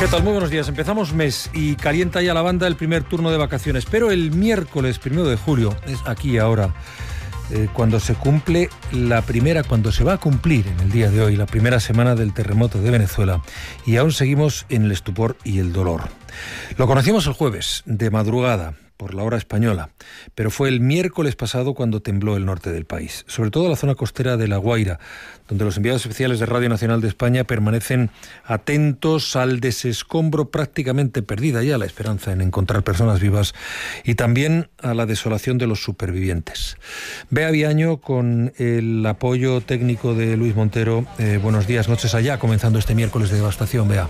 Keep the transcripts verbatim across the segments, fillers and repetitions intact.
¿Qué tal? Muy buenos días. Empezamos mes y calienta ya la banda el primer turno de vacaciones, pero el miércoles primero de julio, es aquí y ahora, eh, cuando se cumple la primera, cuando se va a cumplir en el día de hoy, la primera semana del terremoto de Venezuela, y aún seguimos en el estupor y el dolor. Lo conocimos el jueves, de madrugada, por la hora española, pero fue el miércoles pasado cuando tembló el norte del país, sobre todo la zona costera de La Guaira, donde los enviados especiales de Radio Nacional de España permanecen atentos al desescombro, prácticamente perdida ya la esperanza en encontrar personas vivas, y también a la desolación de los supervivientes. Bea Viaño, con el apoyo técnico de Luis Montero. Eh, buenos días, noches allá, comenzando este miércoles de devastación, Bea.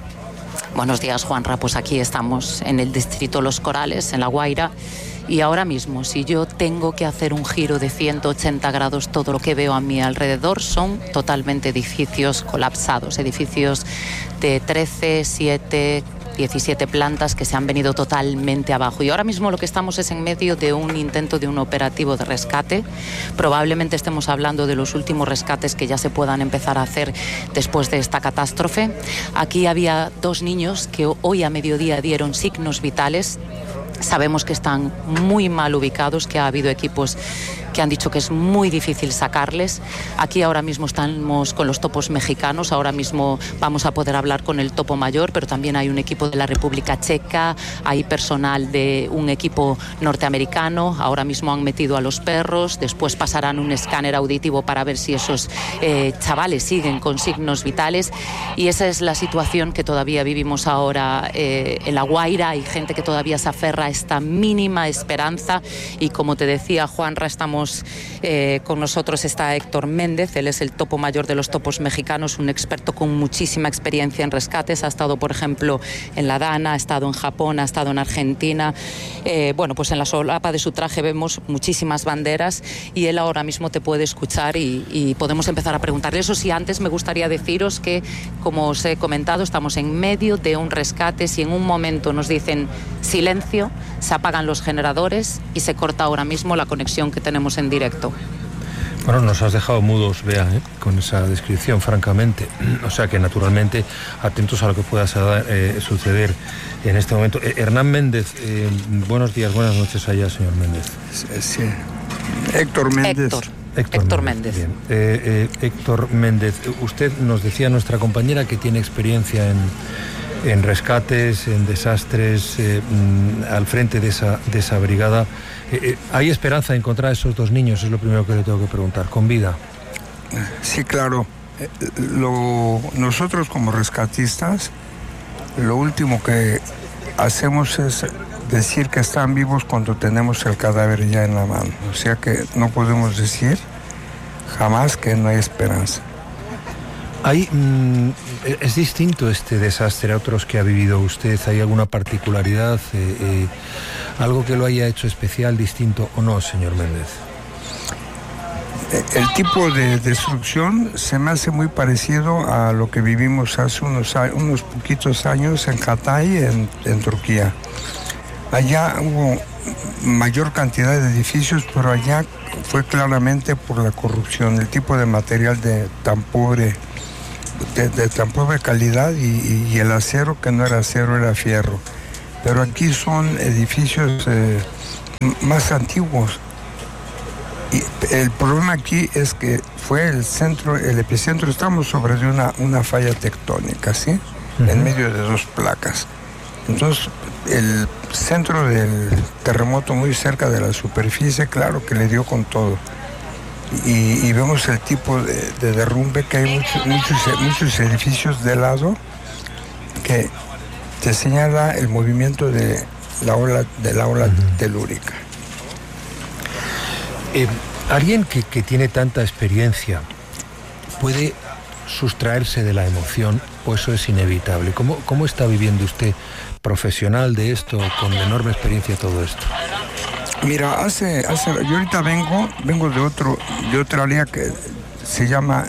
Buenos días, Juanra. Pues aquí estamos en el distrito Los Corales, en La Guaira, y ahora mismo, si yo tengo que hacer un giro de ciento ochenta grados, todo lo que veo a mi alrededor son totalmente edificios colapsados, edificios de trece, siete, diecisiete plantas que se han venido totalmente abajo. Y ahora mismo lo que estamos es en medio de un intento de un operativo de rescate. Probablemente estemos hablando de los últimos rescates que ya se puedan empezar a hacer después de esta catástrofe. Aquí había dos niños que hoy a mediodía dieron signos vitales. Sabemos que están muy mal ubicados, que ha habido equipos que han dicho que es muy difícil sacarles. Aquí ahora mismo estamos con los topos mexicanos, ahora mismo vamos a poder hablar con el topo mayor, pero también hay un equipo de la República Checa, hay personal de un equipo norteamericano, ahora mismo han metido a los perros, después pasarán un escáner auditivo para ver si esos eh, chavales siguen con signos vitales, y esa es la situación que todavía vivimos ahora eh, en La Guaira. Hay gente que todavía se aferra a esta mínima esperanza, y como te decía, Juanra, estamos Eh, con nosotros está Héctor Méndez, él es el topo mayor de los topos mexicanos, un experto con muchísima experiencia en rescates, ha estado, por ejemplo, en la Dana, ha estado en Japón, ha estado en Argentina. Eh, bueno, pues en la solapa de su traje vemos muchísimas banderas, y él ahora mismo te puede escuchar y, y podemos empezar a preguntarle. Eso sí, antes me gustaría deciros que, como os he comentado, estamos en medio de un rescate. Si en un momento nos dicen silencio, se apagan los generadores y se corta ahora mismo la conexión que tenemos en directo. Bueno, nos has dejado mudos, Bea, ¿eh? con esa descripción, francamente. O sea que, naturalmente, atentos a lo que pueda eh, suceder en este momento. Eh, Hernán Méndez, eh, buenos días, buenas noches allá, señor Méndez. Sí, sí. Héctor Méndez. Héctor, Héctor, Héctor Méndez. Méndez. Eh, eh, Héctor Méndez, usted nos decía, nuestra compañera, que tiene experiencia en, en rescates, en desastres, eh, al frente de esa, de esa brigada. Eh, ¿Hay esperanza de encontrar a esos dos niños? Es lo primero que le tengo que preguntar. ¿Con vida? Sí, claro. Eh, lo, nosotros como rescatistas, lo último que hacemos es decir que están vivos cuando tenemos el cadáver ya en la mano. O sea que no podemos decir jamás que no hay esperanza. Hay, mm, es distinto este desastre a otros que ha vivido usted. ¿Hay alguna particularidad, eh, eh, algo que lo haya hecho especial, distinto o no, señor Méndez? El tipo de destrucción se me hace muy parecido a lo que vivimos hace unos, unos poquitos años en Hatay, en, en Turquía. Allá hubo mayor cantidad de edificios, pero allá fue claramente por la corrupción, el tipo de material de tan pobre De, de tan pobre calidad, y, y el acero, que no era acero, era fierro. Pero aquí son edificios eh, más antiguos, y el problema aquí es que fue el centro, el epicentro. Estamos sobre de una, una falla tectónica, ¿sí? Uh-huh. En medio de dos placas. Entonces el centro del terremoto, muy cerca de la superficie, claro que le dio con todo. Y, y vemos el tipo de, de derrumbe, que hay muchos, muchos, muchos edificios de lado que te señala el movimiento de la ola, de la ola uh-huh. telúrica. Eh, alguien que, que tiene tanta experiencia puede sustraerse de la emoción, o eso es inevitable. ¿Cómo, cómo está viviendo usted, profesional de esto, con enorme experiencia, todo esto? Mira, hace, hace, yo ahorita vengo, vengo de otro, de otra área que se llama,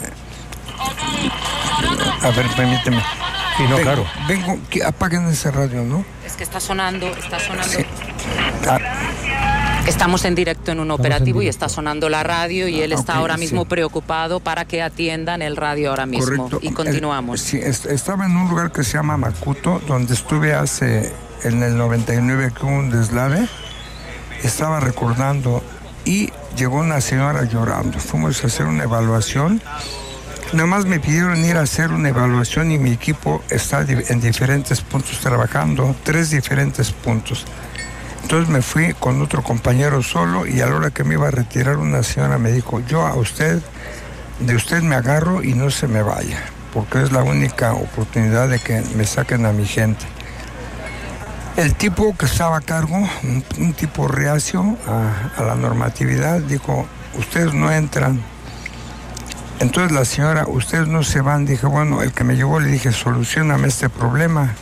a ver, permíteme. Sí, no, vengo, claro. Vengo, que apaguen ese radio, ¿no? Es que está sonando, está sonando. Sí. Ah, Estamos en directo en un operativo y está sonando la radio y él está okay, ahora mismo sí. preocupado para que atiendan el radio ahora mismo. Correcto. Y continuamos. Eh, sí, estaba en un lugar que se llama Macuto, donde estuve hace, en el noventa y nueve, que hubo un deslave. Estaba recordando y llegó una señora llorando. Fuimos a hacer una evaluación. Nada más me pidieron ir a hacer una evaluación y mi equipo está en diferentes puntos trabajando, tres diferentes puntos. Entonces me fui con otro compañero solo y a la hora que me iba a retirar una señora me dijo, yo a usted, de usted me agarro y no se me vaya, porque es la única oportunidad de que me saquen a mi gente. El tipo que estaba a cargo, un, un tipo reacio a, a la normatividad, dijo, ustedes no entran. Entonces la señora, ustedes no se van. Dije, bueno, el que me llevó le dije, solucioname este problema.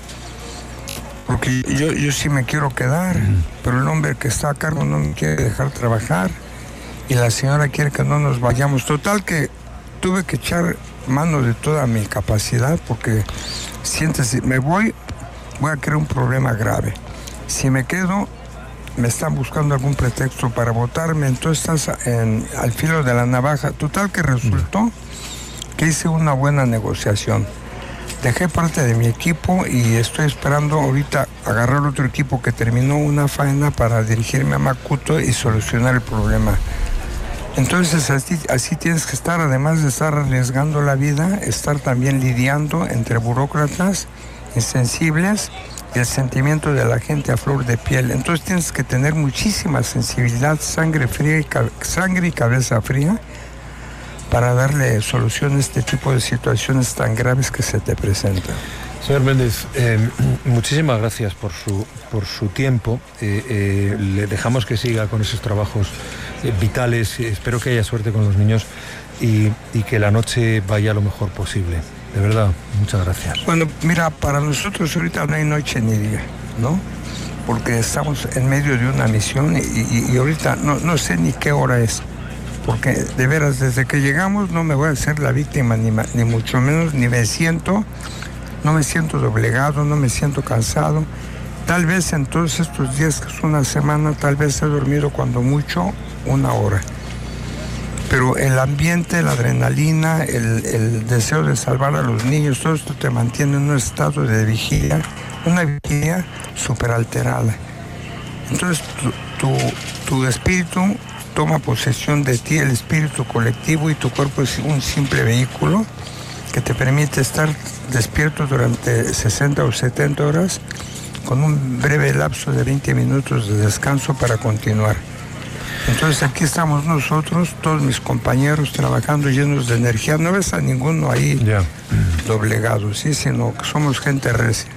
Porque yo, yo sí me quiero quedar, pero el hombre que está a cargo no me quiere dejar trabajar y la señora quiere que no nos vayamos. Total que tuve que echar mano de toda mi capacidad porque siéntese, me voy, voy a crear un problema grave. Si me quedo, me están buscando algún pretexto para votarme, entonces estás en, al filo de la navaja. Total que resultó que hice una buena negociación. Dejé parte de mi equipo y estoy esperando ahorita agarrar otro equipo que terminó una faena para dirigirme a Macuto y solucionar el problema. Entonces así, así tienes que estar, además de estar arriesgando la vida, estar también lidiando entre burócratas insensibles y el sentimiento de la gente a flor de piel. Entonces tienes que tener muchísima sensibilidad, sangre fría y, sangre y cabeza fría para darle solución a este tipo de situaciones tan graves que se te presentan. Señor Méndez, eh, muchísimas gracias por su, por su tiempo. Eh, eh, le dejamos que siga con esos trabajos eh, vitales. Espero que haya suerte con los niños y, y que la noche vaya lo mejor posible. De verdad, muchas gracias. Bueno, mira, para nosotros ahorita no hay noche ni día, ¿no? Porque estamos en medio de una misión y, y, y ahorita no, no sé ni qué hora es. Porque de veras, desde que llegamos no me voy a hacer la víctima, ni, ni mucho menos, ni me siento, no me siento doblegado, no me siento cansado. Tal vez en todos estos días, que es una semana, tal vez he dormido cuando mucho una hora. Pero el ambiente, la adrenalina, el, el deseo de salvar a los niños, todo esto te mantiene en un estado de vigilia, una vigilia súper alterada. Entonces tu, tu, tu espíritu toma posesión de ti, el espíritu colectivo, y tu cuerpo es un simple vehículo que te permite estar despierto durante sesenta o setenta horas con un breve lapso de veinte minutos de descanso para continuar. Entonces aquí estamos nosotros, todos mis compañeros trabajando llenos de energía. No ves a ninguno ahí yeah. doblegado, sí, sino que somos gente recia.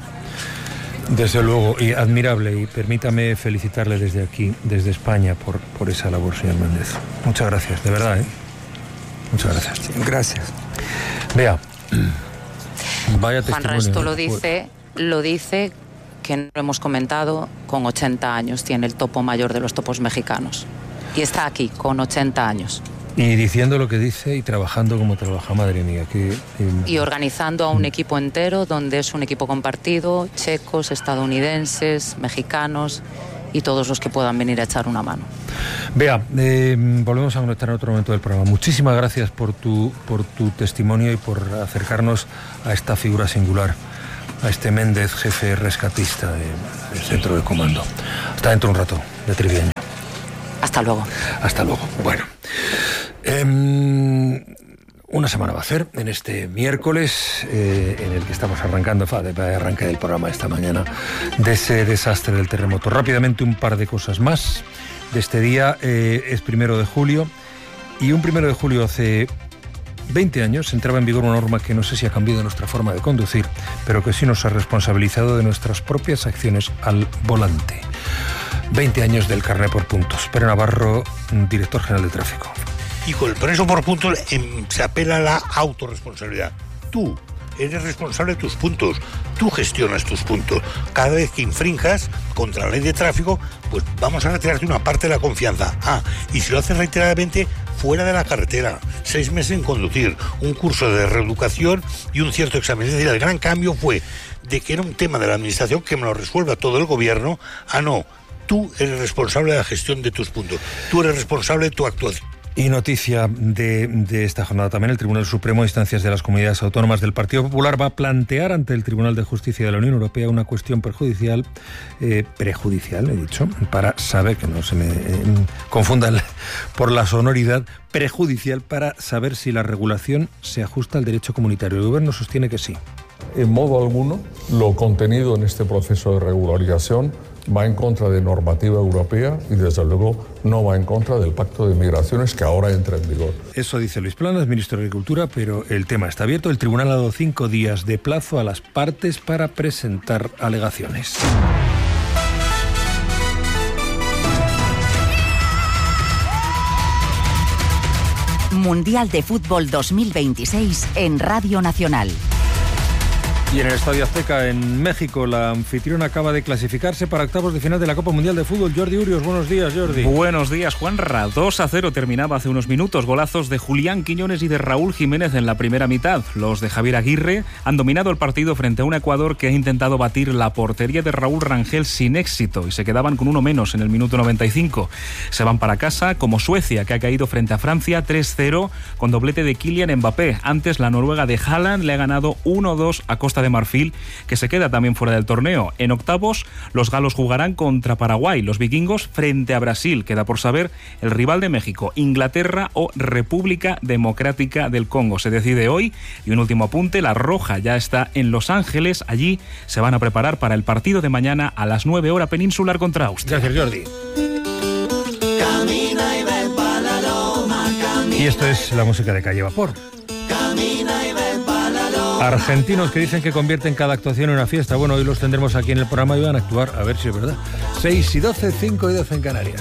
Desde luego, y admirable, y permítame felicitarle desde aquí, desde España, por, por esa labor, señor Méndez. Muchas gracias, de verdad, ¿eh? Muchas gracias. Sí, gracias. Vea, vaya testimonio. Juanra, esto lo dice, lo dice, que no lo hemos comentado, con ochenta años, tiene el topo mayor de los topos mexicanos. Y está aquí, con ochenta años. Y diciendo lo que dice y trabajando como trabaja, madre mía. Que, eh... Y organizando a un equipo entero, donde es un equipo compartido, checos, estadounidenses, mexicanos y todos los que puedan venir a echar una mano. Vea, eh, volvemos a conectar en otro momento del programa. Muchísimas gracias por tu, por tu testimonio y por acercarnos a esta figura singular, a este Méndez, jefe rescatista de, del centro de comando. Hasta dentro de un rato, de Triviño. Hasta luego. Hasta luego. Bueno. Eh, una semana va a ser en este miércoles eh, en el que estamos arrancando, de arranque del programa esta mañana, de ese desastre del terremoto. Rápidamente un par de cosas más de este día. Eh, es primero de julio y un primero de julio hace veinte años entraba en vigor una norma que no sé si ha cambiado nuestra forma de conducir, pero que sí nos ha responsabilizado de nuestras propias acciones al volante. veinte años del carné por puntos. Pere Navarro, director general de tráfico. Y con el permiso por puntos eh, se apela a la autorresponsabilidad. Tú eres responsable de tus puntos, tú gestionas tus puntos. Cada vez que infrinjas contra la ley de tráfico, pues vamos a retirarte una parte de la confianza. Ah, y si lo haces reiteradamente, fuera de la carretera, seis meses en conducir, un curso de reeducación y un cierto examen. Es decir, el gran cambio fue de que era un tema de la administración que me lo resuelva todo el gobierno, a no, Tú eres responsable de la gestión de tus puntos. Tú eres responsable de tu actuación. Y noticia de, de esta jornada también, el Tribunal Supremo a instancias de las comunidades autónomas del Partido Popular va a plantear ante el Tribunal de Justicia de la Unión Europea una cuestión perjudicial, eh, prejudicial, he dicho, para saber, que no se me eh, confunda el, por la sonoridad, prejudicial para saber si la regulación se ajusta al derecho comunitario. El Gobierno sostiene que sí. En modo alguno, lo contenido en este proceso de regularización va en contra de normativa europea y, desde luego, no va en contra del Pacto de Migraciones que ahora entra en vigor. Eso dice Luis Planas, ministro de Agricultura, pero el tema está abierto. El tribunal ha dado cinco días de plazo a las partes para presentar alegaciones. Mundial de Fútbol dos mil veintiséis en Radio Nacional. Y en el Estadio Azteca, en México, la anfitriona acaba de clasificarse para octavos de final de la Copa Mundial de Fútbol. Jordi Urios, buenos días, Jordi. Buenos días, Juanra. dos a cero terminaba hace unos minutos. Golazos de Julián Quiñones y de Raúl Jiménez en la primera mitad. Los de Javier Aguirre han dominado el partido frente a un Ecuador que ha intentado batir la portería de Raúl Rangel sin éxito y se quedaban con uno menos en el minuto noventa y cinco. Se van para casa como Suecia, que ha caído frente a Francia tres cero con doblete de Kylian Mbappé. Antes, la Noruega de Haaland le ha ganado uno dos a Costa de Marfil, que se queda también fuera del torneo. En octavos, los galos jugarán contra Paraguay, los vikingos frente a Brasil. Queda por saber el rival de México, Inglaterra o República Democrática del Congo. Se decide hoy. Y un último apunte, la Roja ya está en Los Ángeles. Allí se van a preparar para el partido de mañana a las nueve hora peninsular contra Austria. Gracias, Jordi. Y esto es la música de Calle Vapor. Argentinos que dicen que convierten cada actuación en una fiesta. Bueno, hoy los tendremos aquí en el programa y van a actuar, a ver si es verdad. seis y doce, cinco y doce en Canarias.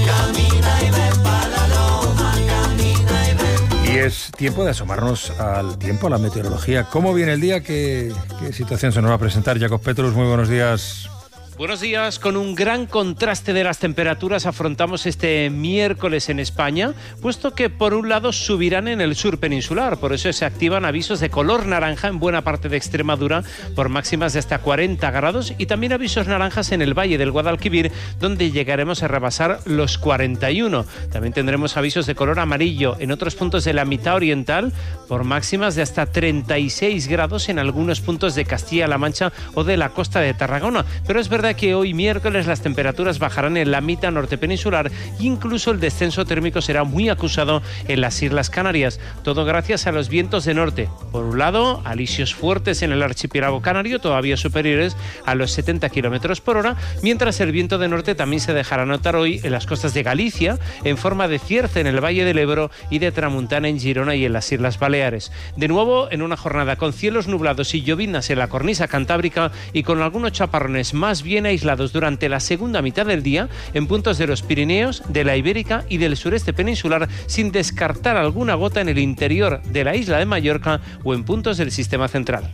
Y es tiempo de asomarnos al tiempo, a la meteorología. ¿Cómo viene el día? ¿Qué, qué situación se nos va a presentar? Jacob Petrus, muy buenos días. Buenos días. Con un gran contraste de las temperaturas afrontamos este miércoles en España, puesto que por un lado subirán en el sur peninsular, por eso se activan avisos de color naranja en buena parte de Extremadura por máximas de hasta cuarenta grados y también avisos naranjas en el valle del Guadalquivir, donde llegaremos a rebasar los cuarenta y uno. También tendremos avisos de color amarillo en otros puntos de la mitad oriental por máximas de hasta treinta y seis grados en algunos puntos de Castilla-La Mancha o de la costa de Tarragona, pero es verdad que hoy miércoles las temperaturas bajarán en la mitad norte peninsular e incluso el descenso térmico será muy acusado en las Islas Canarias, todo gracias a los vientos de norte. Por un lado, alisios fuertes en el archipiélago canario, todavía superiores a los setenta kilómetros por hora, mientras el viento de norte también se dejará notar hoy en las costas de Galicia, en forma de cierce en el Valle del Ebro y de tramuntana en Girona y en las Islas Baleares. De nuevo, en una jornada con cielos nublados y llovinas en la cornisa cantábrica y con algunos chaparrones más bien aislados durante la segunda mitad del día en puntos de los Pirineos, de la Ibérica y del sureste peninsular, sin descartar alguna gota en el interior de la isla de Mallorca o en puntos del sistema central.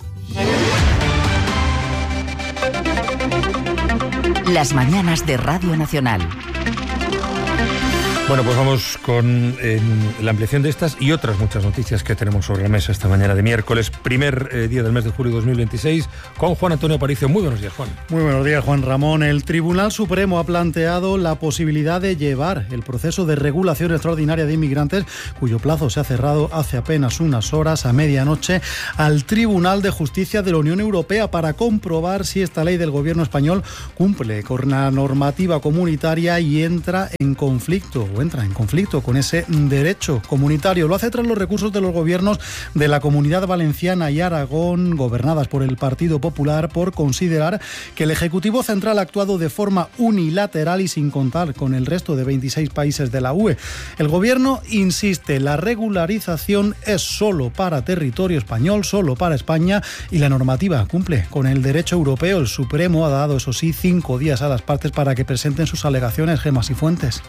Las mañanas de Radio Nacional. Bueno, pues vamos con eh, la ampliación de estas y otras muchas noticias que tenemos sobre la mesa esta mañana de miércoles, primer eh, día del mes de julio de dos mil veintiséis, con Juan Antonio Aparicio. Muy buenos días, Juan. Muy buenos días, Juan Ramón. El Tribunal Supremo ha planteado la posibilidad de llevar el proceso de regulación extraordinaria de inmigrantes, cuyo plazo se ha cerrado hace apenas unas horas, a medianoche, al Tribunal de Justicia de la Unión Europea para comprobar si esta ley del gobierno español cumple con la normativa comunitaria y entra en conflicto entra en conflicto con ese derecho comunitario. Lo hace tras los recursos de los gobiernos de la Comunidad Valenciana y Aragón, gobernadas por el Partido Popular, por considerar que el Ejecutivo Central ha actuado de forma unilateral y sin contar con el resto de veintiséis países de la U E. El gobierno insiste, la regularización es solo para territorio español, solo para España, y la normativa cumple con el derecho europeo. El Supremo ha dado, eso sí, cinco días a las partes para que presenten sus alegaciones. Gemas y Fuentes.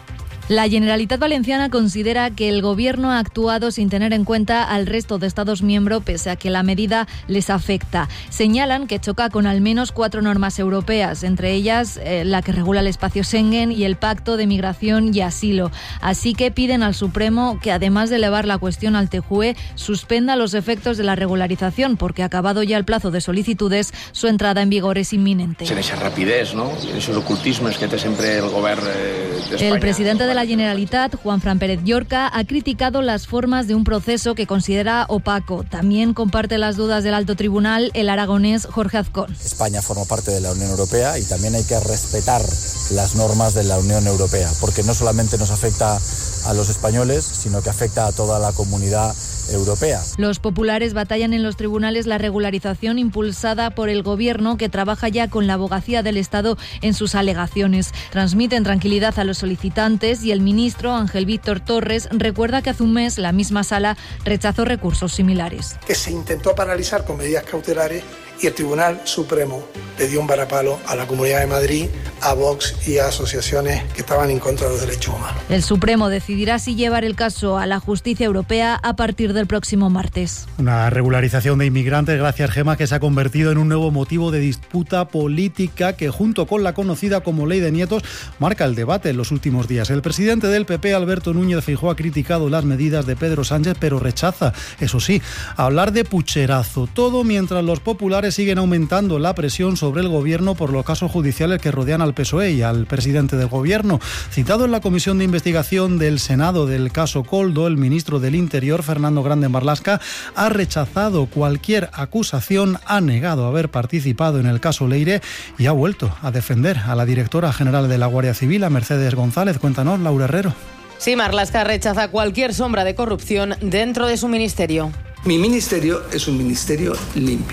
La Generalitat Valenciana considera que el gobierno ha actuado sin tener en cuenta al resto de Estados miembros, pese a que la medida les afecta. Señalan que choca con al menos cuatro normas europeas, entre ellas eh, la que regula el espacio Schengen y el Pacto de Migración y Asilo. Así que piden al Supremo que, además de elevar la cuestión al T J U E, suspenda los efectos de la regularización, porque acabado ya el plazo de solicitudes, su entrada en vigor es inminente. En esa rapidez, ¿no? En esos ocultismos que té sempre el govern eh, de España. El presidente de la Generalitat, Juanfran Pérez Llorca, ha criticado las formas de un proceso que considera opaco. También comparte las dudas del alto tribunal el aragonés Jorge Azcón. España forma parte de la Unión Europea y también hay que respetar las normas de la Unión Europea, porque no solamente nos afecta a los españoles, sino que afecta a toda la comunidad europea. Los populares batallan en los tribunales la regularización impulsada por el gobierno, que trabaja ya con la abogacía del Estado en sus alegaciones. Transmiten tranquilidad a los solicitantes y el ministro Ángel Víctor Torres recuerda que hace un mes la misma sala rechazó recursos similares. Que se intentó paralizar con medidas cautelares y el Tribunal Supremo le dio un varapalo a la Comunidad de Madrid, a Vox y a asociaciones que estaban en contra de los derechos humanos. El Supremo decidirá si llevar el caso a la justicia europea a partir del próximo martes. Una regularización de inmigrantes, gracias Gema, que se ha convertido en un nuevo motivo de disputa política que, junto con la conocida como Ley de Nietos, marca el debate en los últimos días. El presidente del P P, Alberto Núñez Feijóo, ha criticado las medidas de Pedro Sánchez, pero rechaza, eso sí, hablar de pucherazo. Todo mientras los populares siguen aumentando la presión sobre el gobierno por los casos judiciales que rodean al P S O E y al presidente del gobierno. Citado en la comisión de investigación del Senado del caso Koldo, el ministro del Interior, Fernando Grande Marlaska, ha rechazado cualquier acusación, ha negado haber participado en el caso Leire y ha vuelto a defender a la directora general de la Guardia Civil, a Mercedes González. Cuéntanos, Laura Herrero. Sí, Marlaska rechaza cualquier sombra de corrupción dentro de su ministerio. Mi ministerio es un ministerio limpio.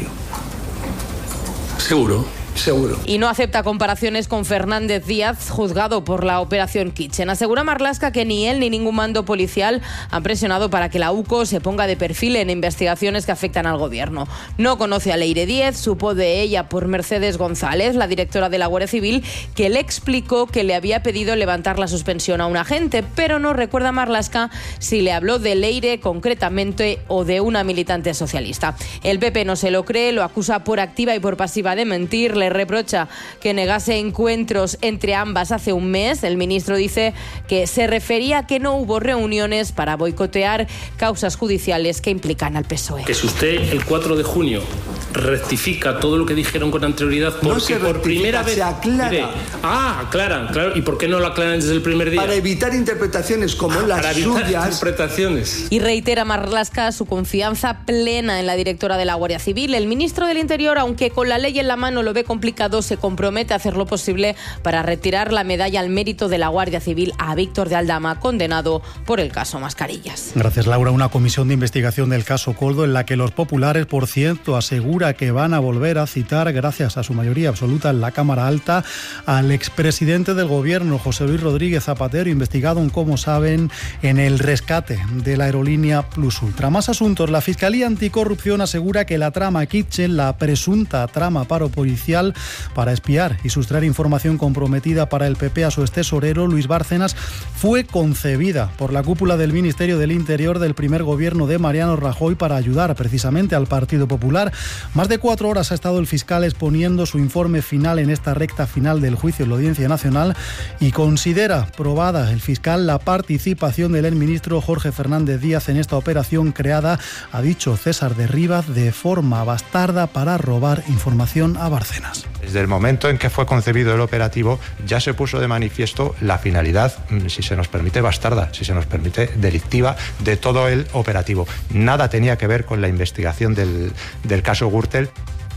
¿Seguro? Seguro. Y no acepta comparaciones con Fernández Díaz, juzgado por la Operación Kitchen. Asegura Marlaska que ni él ni ningún mando policial han presionado para que la U C O se ponga de perfil en investigaciones que afectan al gobierno. No conoce a Leire Díez, supo de ella por Mercedes González, la directora de la Guardia Civil, que le explicó que le había pedido levantar la suspensión a un agente, pero no recuerda Marlaska si le habló de Leire concretamente o de una militante socialista. El P P no se lo cree, lo acusa por activa y por pasiva de mentir, le reprocha que negase encuentros entre ambas hace un mes. El ministro dice que se refería a que no hubo reuniones para boicotear causas judiciales que implican al P S O E. Que si usted el cuatro de junio rectifica todo lo que dijeron con anterioridad, porque no se por primera vez... se aclara. Mire, ah, aclaran, claro. ¿Y por qué no lo aclaran desde el primer día? Para evitar interpretaciones como ah, las para evitar suyas. interpretaciones. Y reitera Marlaska su confianza plena en la directora de la Guardia Civil. El ministro del Interior, aunque con la ley en la mano lo ve complicado, se compromete a hacer lo posible para retirar la medalla al mérito de la Guardia Civil a Víctor de Aldama, condenado por el caso Mascarillas. Gracias, Laura. Una comisión de investigación del caso Koldo, en la que los populares, por cierto, asegura que van a volver a citar, gracias a su mayoría absoluta en la Cámara Alta, al expresidente del gobierno, José Luis Rodríguez Zapatero, investigado, como saben, en el rescate de la aerolínea Plus Ultra. Más asuntos. La Fiscalía Anticorrupción asegura que la trama Kitchen, la presunta trama paro policial para espiar y sustraer información comprometida para el P P a su tesorero, Luis Bárcenas, fue concebida por la cúpula del Ministerio del Interior del primer gobierno de Mariano Rajoy para ayudar precisamente al Partido Popular. Más de cuatro horas ha estado el fiscal exponiendo su informe final en esta recta final del juicio en la Audiencia Nacional y considera probada el fiscal la participación del exministro Jorge Fernández Díaz en esta operación creada, ha dicho César de Rivas, de forma bastarda para robar información a Bárcenas. Desde el momento en que fue concebido el operativo ya se puso de manifiesto la finalidad, si se nos permite bastarda, si se nos permite delictiva, de todo el operativo. Nada tenía que ver con la investigación del, del caso Gürtel.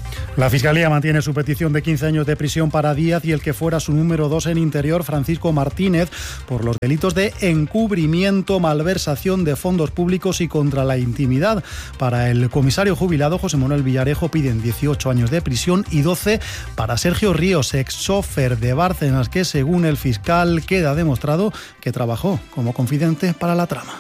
La Fiscalía mantiene su petición de quince años de prisión para Díaz y el que fuera su número dos en Interior, Francisco Martínez, por los delitos de encubrimiento, malversación de fondos públicos y contra la intimidad. Para el comisario jubilado José Manuel Villarejo piden dieciocho años de prisión y doce para Sergio Ríos, ex-chofer de Bárcenas, que según el fiscal queda demostrado que trabajó como confidente para la trama.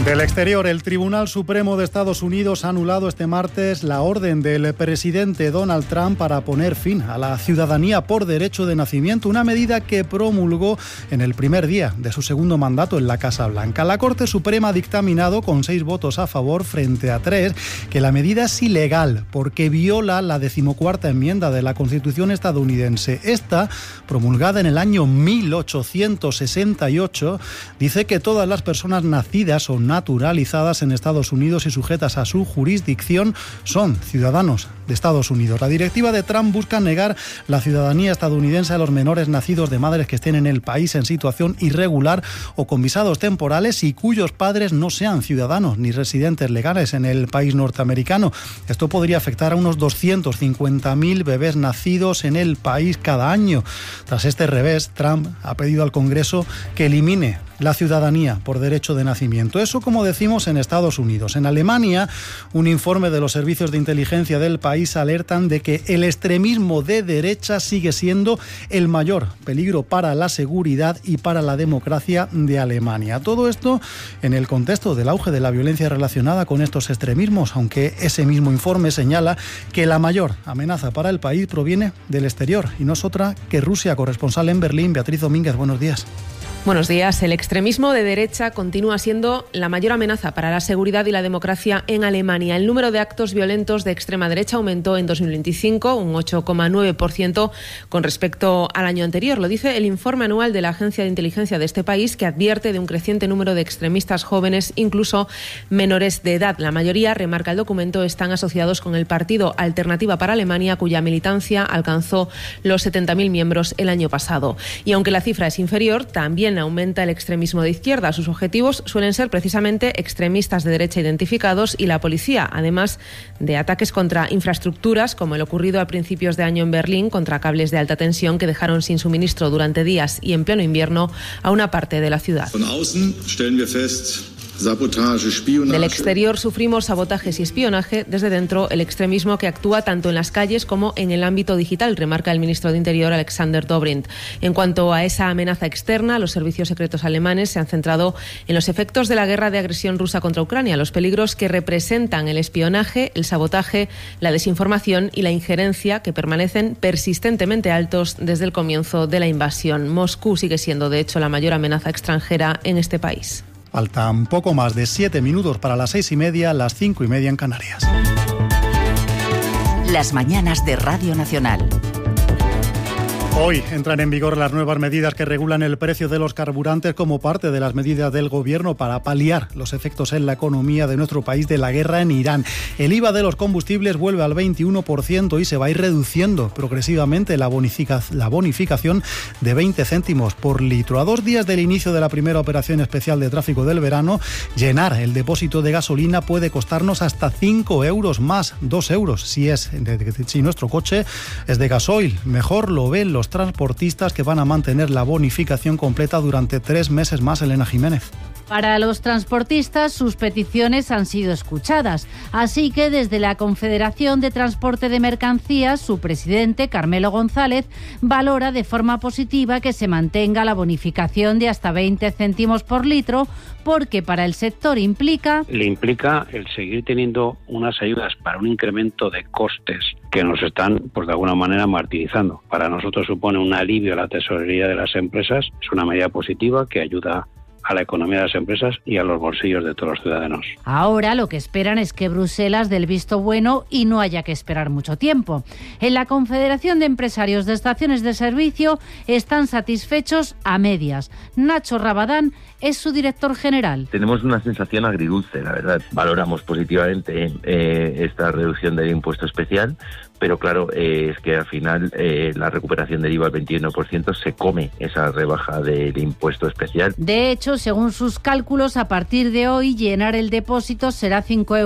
Del exterior, el Tribunal Supremo de Estados Unidos ha anulado este martes la orden del presidente Donald Trump para poner fin a la ciudadanía por derecho de nacimiento, una medida que promulgó en el primer día de su segundo mandato en la Casa Blanca. La Corte Suprema ha dictaminado con seis votos a favor frente a tres que la medida es ilegal porque viola la decimocuarta enmienda de la Constitución estadounidense. Esta, promulgada en el año mil ochocientos sesenta y ocho, dice que todas las personas nacidas o naturalizadas en Estados Unidos y sujetas a su jurisdicción son ciudadanos de Estados Unidos. La directiva de Trump busca negar la ciudadanía estadounidense a los menores nacidos de madres que estén en el país en situación irregular o con visados temporales y cuyos padres no sean ciudadanos ni residentes legales en el país norteamericano. Esto podría afectar a unos doscientos cincuenta mil bebés nacidos en el país cada año. Tras este revés, Trump ha pedido al Congreso que elimine la ciudadanía por derecho de nacimiento. Eso, como decimos, en Estados Unidos. En Alemania, un informe de los servicios de inteligencia del país alertan de que el extremismo de derecha sigue siendo el mayor peligro para la seguridad y para la democracia de Alemania. Todo esto en el contexto del auge de la violencia relacionada con estos extremismos, aunque ese mismo informe señala que la mayor amenaza para el país proviene del exterior y no es otra que Rusia. Corresponsal en Berlín, Beatriz Domínguez, buenos días. Buenos días. El extremismo de derecha continúa siendo la mayor amenaza para la seguridad y la democracia en Alemania. El número de actos violentos de extrema derecha aumentó en dos mil veinticinco un ocho coma nueve por ciento con respecto al año anterior. Lo dice el informe anual de la Agencia de Inteligencia de este país, que advierte de un creciente número de extremistas jóvenes, incluso menores de edad. La mayoría, remarca el documento, están asociados con el partido Alternativa para Alemania, cuya militancia alcanzó los setenta mil miembros el año pasado. Y aunque la cifra es inferior, también aumenta el extremismo de izquierda. Sus objetivos suelen ser precisamente extremistas de derecha identificados y la policía, además de ataques contra infraestructuras, como el ocurrido a principios de año en Berlín contra cables de alta tensión que dejaron sin suministro durante días y en pleno invierno a una parte de la ciudad. Del exterior sufrimos sabotajes y espionaje, desde dentro el extremismo que actúa tanto en las calles como en el ámbito digital, remarca el ministro de Interior Alexander Dobrindt. En cuanto a esa amenaza externa, los servicios secretos alemanes se han centrado en los efectos de la guerra de agresión rusa contra Ucrania, los peligros que representan el espionaje, el sabotaje, la desinformación y la injerencia, que permanecen persistentemente altos desde el comienzo de la invasión. Moscú sigue siendo, de hecho, la mayor amenaza extranjera en este país. Faltan poco más de siete minutos para las seis y media, las cinco y media en Canarias. Las mañanas de Radio Nacional. Hoy entran en vigor las nuevas medidas que regulan el precio de los carburantes como parte de las medidas del Gobierno para paliar los efectos en la economía de nuestro país de la guerra en Irán. El I V A de los combustibles vuelve al veintiuno por ciento y se va a ir reduciendo progresivamente la, bonifica, la bonificación de veinte céntimos por litro. A dos días del inicio de la primera operación especial de tráfico del verano, llenar el depósito de gasolina puede costarnos hasta cinco euros más, dos euros si, es, si nuestro coche es de gasoil. Mejor lo ven los transportistas, que van a mantener la bonificación completa durante tres meses más. Elena Jiménez. Para los transportistas, sus peticiones han sido escuchadas. Así que desde la Confederación de Transporte de Mercancías, su presidente, Carmelo González, valora de forma positiva que se mantenga la bonificación de hasta veinte céntimos por litro, porque para el sector implica... Le implica el seguir teniendo unas ayudas para un incremento de costes que nos están, pues de alguna manera, martirizando. Para nosotros supone un alivio a la tesorería de las empresas, es una medida positiva que ayuda a la economía de las empresas y a los bolsillos de todos los ciudadanos. Ahora lo que esperan es que Bruselas dé el visto bueno y no haya que esperar mucho tiempo. En la Confederación de Empresarios de Estaciones de Servicio están satisfechos a medias. Nacho Rabadán es su director general. Tenemos una sensación agridulce, la verdad. Valoramos positivamente eh, esta reducción del impuesto especial, pero claro, eh, es que al final eh, la recuperación del I V A al veintiuno por ciento se come esa rebaja del impuesto especial. De hecho, según sus cálculos, a partir de hoy llenar el depósito será cinco euros